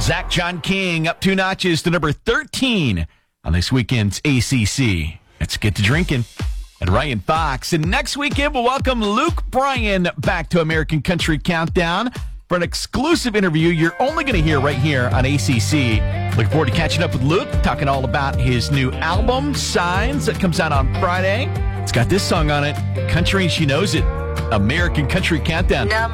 Zach John King up 2 notches to number 13 on this weekend's ACC. Let's get to drinking. And Ryan Fox. And next weekend, we'll welcome Luke Bryan back to American Country Countdown for an exclusive interview you're only going to hear right here on ACC. Looking forward to catching up with Luke, talking all about his new album, Signs, that comes out on Friday. It's got this song on it, Country and She Knows It, American Country Countdown.